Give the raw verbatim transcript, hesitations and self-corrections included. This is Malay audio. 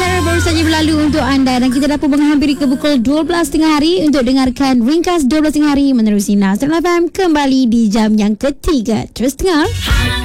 Zara baru saja berlalu untuk anda dan kita dapat menghampiri ke pukul dua belas tengah hari untuk dengarkan ringkas dua belas tengah hari menerusi Nastran F M kembali di jam yang ketiga. Terus dengar.